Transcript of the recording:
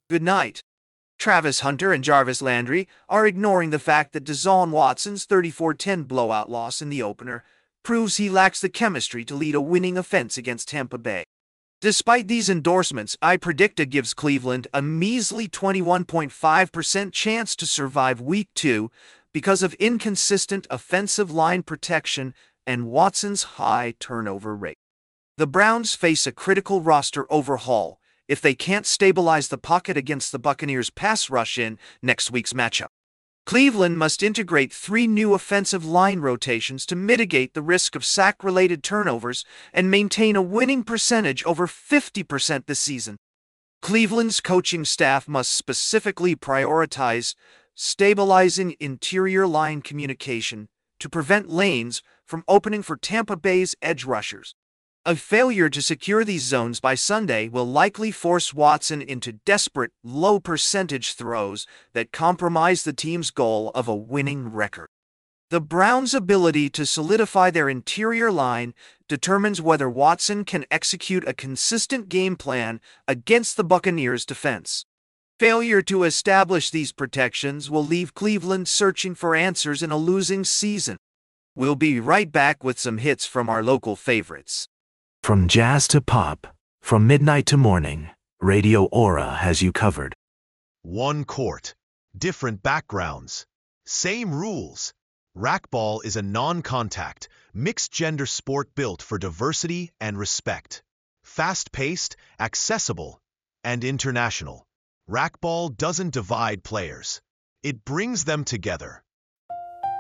Good night. Travis Hunter and Jarvis Landry are ignoring the fact that Deshaun Watson's 34-10 blowout loss in the opener proves he lacks the chemistry to lead a winning offense against Tampa Bay. Despite these endorsements, I predict it gives Cleveland a measly 21.5% chance to survive Week 2 because of inconsistent offensive line protection and Watson's high turnover rate. The Browns face a critical roster overhaul if they can't stabilize the pocket against the Buccaneers' pass rush in next week's matchup. Cleveland must integrate 3 new offensive line rotations to mitigate the risk of sack-related turnovers and maintain a winning percentage over 50% this season. Cleveland's coaching staff must specifically prioritize stabilizing interior line communication to prevent lanes from opening for Tampa Bay's edge rushers. A failure to secure these zones by Sunday will likely force Watson into desperate, low-percentage throws that compromise the team's goal of a winning record. The Browns' ability to solidify their interior line determines whether Watson can execute a consistent game plan against the Buccaneers' defense. Failure to establish these protections will leave Cleveland searching for answers in a losing season. We'll be right back with some hits from our local favorites. From jazz to pop, from midnight to morning, Radio Aura has you covered. One court, different backgrounds, same rules. Racquetball is a non-contact, mixed-gender sport built for diversity and respect. Fast-paced, accessible, and international. Racquetball doesn't divide players. It brings them together.